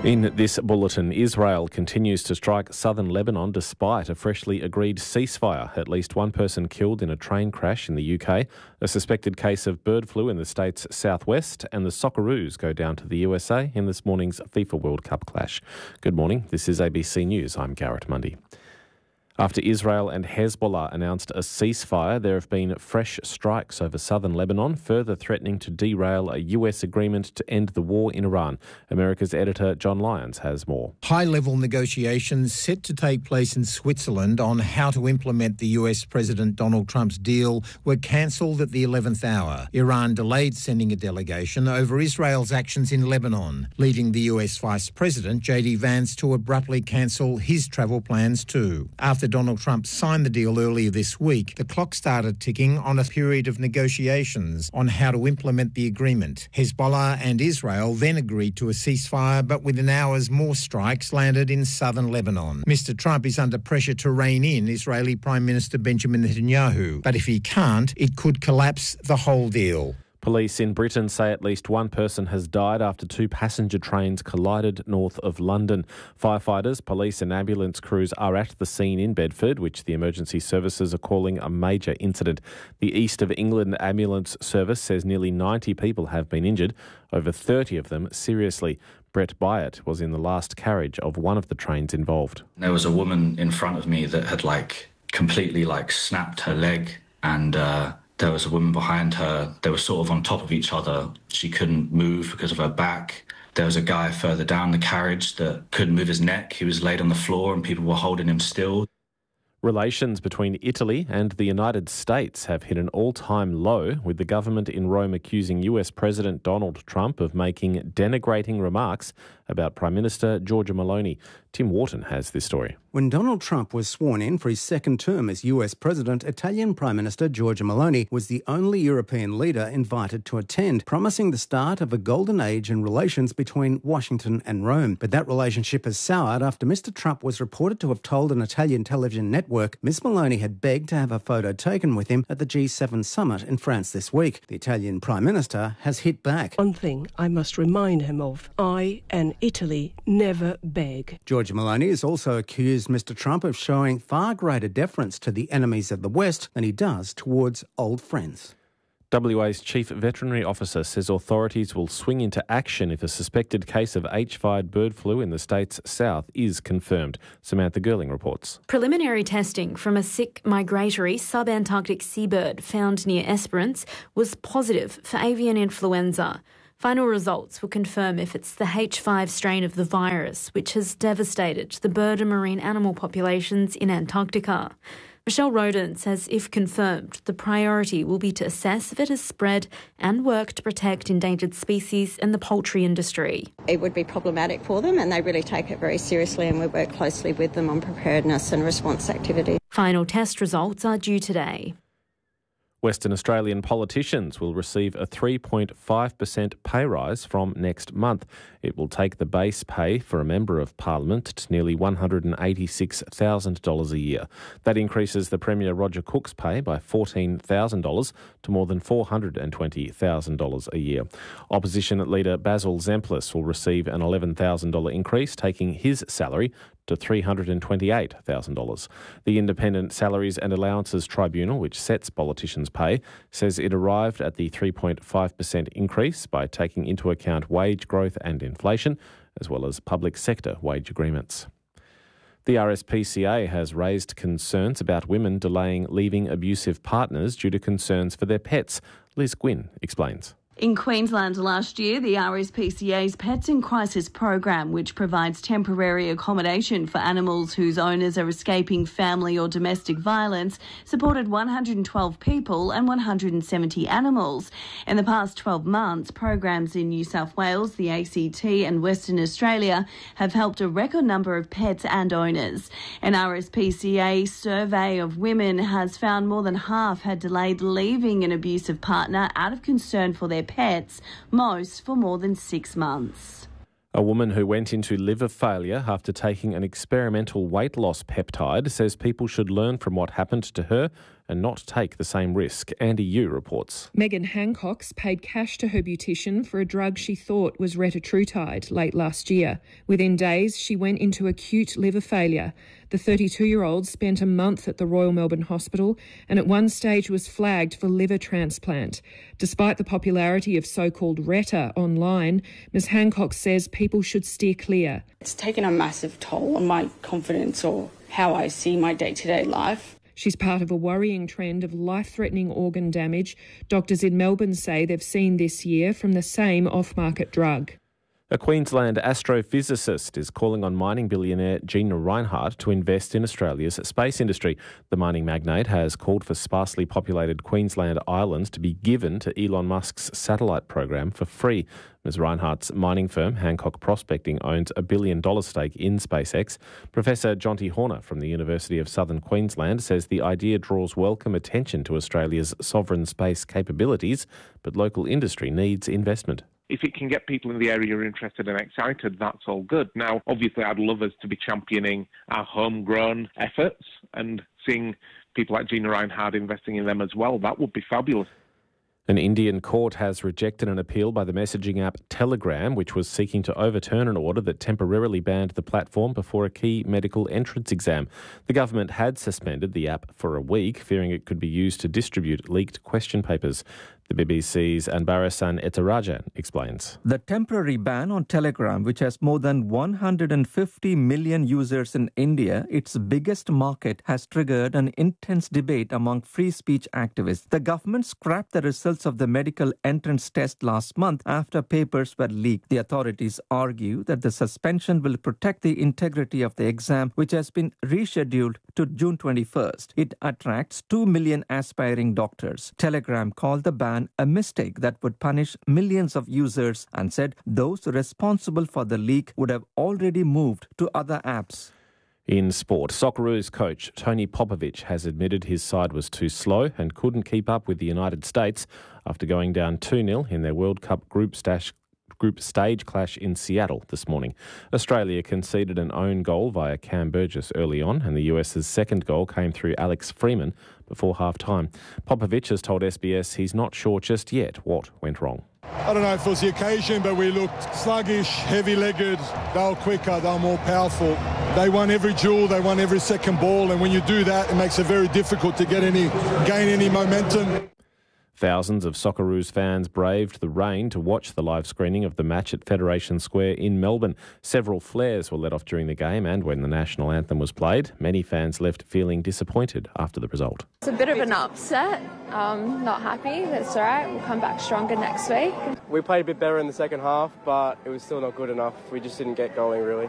In this bulletin, Israel continues to strike southern Lebanon despite a freshly agreed ceasefire. At least one person killed in a train crash in the UK, a suspected case of bird flu in the state's southwest, and the Socceroos go down to the USA in this morning's FIFA World Cup clash. Good morning, this is ABC News. I'm Garrett Mundy. After Israel and Hezbollah announced a ceasefire, there have been fresh strikes over southern Lebanon, further threatening to derail a US agreement to end the war in Iran. America's editor John Lyons has more. High-level negotiations set to take place in Switzerland on how to implement the US President Donald Trump's deal were cancelled at the 11th hour. Iran delayed sending a delegation over Israel's actions in Lebanon, leading the US Vice President J.D. Vance to abruptly cancel his travel plans too. After Donald Trump signed the deal earlier this week, the clock started ticking on a period of negotiations on how to implement the agreement. Hezbollah and Israel then agreed to a ceasefire, but within hours more strikes landed in southern Lebanon. Mr. Trump is under pressure to rein in Israeli Prime Minister Benjamin Netanyahu, but if he can't, it could collapse the whole deal. Police in Britain say at least one person has died after two passenger trains collided north of London. Firefighters, police and ambulance crews are at the scene in Bedford, which the emergency services are calling a major incident. The East of England Ambulance Service says nearly 90 people have been injured, over 30 of them seriously. Brett Byatt was in the last carriage of one of the trains involved. There was a woman in front of me that had completely snapped her leg, and there was a woman behind her. They were sort of on top of each other. She couldn't move because of her back. There was a guy further down the carriage that couldn't move his neck. He was laid on the floor and people were holding him still. Relations between Italy and the United States have hit an all-time low, with the government in Rome accusing US President Donald Trump of making denigrating remarks about Prime Minister Giorgia Meloni. Tim Wharton has this story. When Donald Trump was sworn in for his second term as US President, Italian Prime Minister Giorgia Meloni was the only European leader invited to attend, promising the start of a golden age in relations between Washington and Rome. But that relationship has soured after Mr. Trump was reported to have told an Italian television network Ms. Meloni had begged to have a photo taken with him at the G7 summit in France this week. The Italian Prime Minister has hit back. One thing I must remind him of: I and Italy never beg. Giorgia Meloni has also accused Mr. Trump of showing far greater deference to the enemies of the West than he does towards old friends. WA's Chief Veterinary Officer says authorities will swing into action if a suspected case of H5 bird flu in the state's south is confirmed. Samantha Girling reports. Preliminary testing from a sick migratory subantarctic seabird found near Esperance was positive for avian influenza. Final results will confirm if it's the H5 strain of the virus, which has devastated the bird and marine animal populations in Antarctica. Michelle Roden says if confirmed, the priority will be to assess if it has spread and work to protect endangered species and the poultry industry. It would be problematic for them, and they really take it very seriously, and we work closely with them on preparedness and response activity. Final test results are due today. Western Australian politicians will receive a 3.5% pay rise from next month. It will take the base pay for a Member of Parliament to nearly $186,000 a year. That increases the Premier Roger Cook's pay by $14,000 to more than $420,000 a year. Opposition leader Basil Zemplis will receive an $11,000 increase, taking his salary to $328,000. The Independent Salaries and Allowances Tribunal, which sets politicians' pay, says it arrived at the 3.5% increase by taking into account wage growth and inflation, as well as public sector wage agreements. The RSPCA has raised concerns about women delaying leaving abusive partners due to concerns for their pets. Liz Gwynn explains. In Queensland last year, the RSPCA's Pets in Crisis program, which provides temporary accommodation for animals whose owners are escaping family or domestic violence, supported 112 people and 170 animals. In the past 12 months, programs in New South Wales, the ACT and Western Australia have helped a record number of pets and owners. An RSPCA survey of women has found more than half had delayed leaving an abusive partner out of concern for their pets, most for more than 6 months. A woman who went into liver failure after taking an experimental weight loss peptide says people should learn from what happened to her and not take the same risk. Andy Yu reports. Megan Hancox paid cash to her beautician for a drug she thought was retatrutide late last year. Within days, she went into acute liver failure. The 32-year-old spent a month at the Royal Melbourne Hospital and at one stage was flagged for liver transplant. Despite the popularity of so-called Retta online, Ms Hancock says people should steer clear. It's taken a massive toll on my confidence or how I see my day-to-day life. She's part of a worrying trend of life-threatening organ damage doctors in Melbourne say they've seen this year from the same off-market drug. A Queensland astrophysicist is calling on mining billionaire Gina Rinehart to invest in Australia's space industry. The mining magnate has called for sparsely populated Queensland islands to be given to Elon Musk's satellite program for free. Ms Rinehart's mining firm, Hancock Prospecting, owns $1 billion stake in SpaceX. Professor Jonty Horner from the University of Southern Queensland says the idea draws welcome attention to Australia's sovereign space capabilities, but local industry needs investment. If it can get people in the area interested and excited, that's all good. Now, obviously, I'd love us to be championing our homegrown efforts and seeing people like Gina Rinehart investing in them as well. That would be fabulous. An Indian court has rejected an appeal by the messaging app Telegram, which was seeking to overturn an order that temporarily banned the platform before a key medical entrance exam. The government had suspended the app for a week, fearing it could be used to distribute leaked question papers. The BBC's Anbarasan Etarajan explains. The temporary ban on Telegram, which has more than 150 million users in India, its biggest market, has triggered an intense debate among free speech activists. The government scrapped the results of the medical entrance test last month after papers were leaked. The authorities argue that the suspension will protect the integrity of the exam, which has been rescheduled to June 21st. It attracts 2 million aspiring doctors. Telegram called the ban a mistake that would punish millions of users and said those responsible for the leak would have already moved to other apps. In sport, Socceroos coach Tony Popovic has admitted his side was too slow and couldn't keep up with the United States after going down 2-0 in their World Cup group stage clash in Seattle this morning. Australia conceded an own goal via Cam Burgess early on, and the US's second goal came through Alex Freeman before half-time. Popovic has told SBS he's not sure just yet what went wrong. I don't know if it was the occasion, but we looked sluggish, heavy-legged. They were quicker, they were more powerful. They won every duel, they won every second ball, and when you do that, it makes it very difficult to gain any momentum. Thousands of Socceroos fans braved the rain to watch the live screening of the match at Federation Square in Melbourne. Several flares were let off during the game and when the national anthem was played. Many fans left feeling disappointed after the result. It's a bit of an upset. Not happy. That's all right. We'll come back stronger next week. We played a bit better in the second half, but it was still not good enough. We just didn't get going, really.